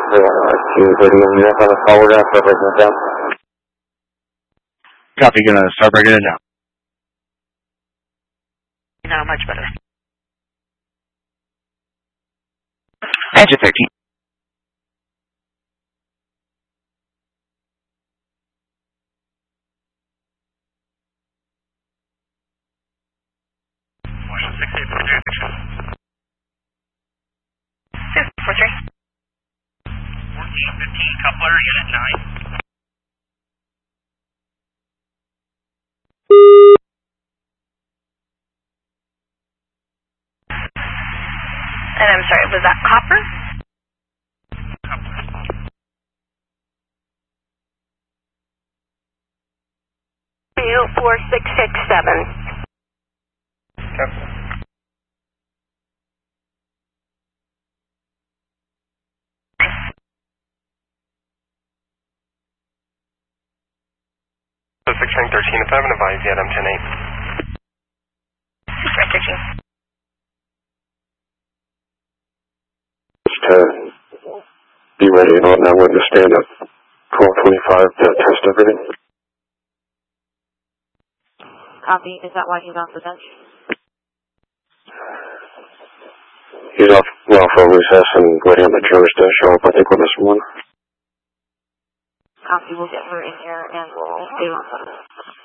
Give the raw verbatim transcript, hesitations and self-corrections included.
Aquí William, ya para forward after breaking it down. Copy, gonna start breaking it down. Now much better. Engine thirteen. six eight four three. six four three. fourteen fifteen, coupler, unit nine. And I'm sorry, was that copper? Coupler. two four six six seven. Coupler. So six nine thirteen, if I haven't advised yet, I'm ten eight. six nine thirteen. Just to be ready and on that witness stand at twelve twenty-five to test everything. Copy. Is that why he's off the bench? He's off, well, for recess and waiting on the jurors to show up, I think, with this one. Copy. We'll get her in here and we'll stay on.